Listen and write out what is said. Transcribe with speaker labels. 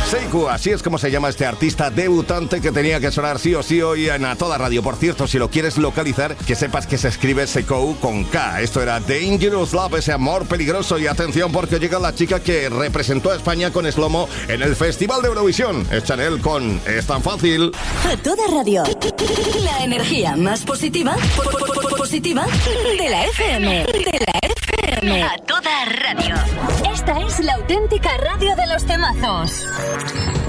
Speaker 1: Seiku, así es como se llama este artista debutante que tenía que sonar sí o sí hoy en A Toda Radio. Por cierto, si lo quieres localizar, que sepas que se escribe Seiku con K. Esto era Dangerous Love, ese amor peligroso. Y atención, porque llega la chica que representó a España con Slomo en el Festival de Eurovisión. Es Chanel con Es tan fácil.
Speaker 2: A Toda Radio. La energía más positiva de la FM. A Toda Radio. Esta es la auténtica radio de los temazos.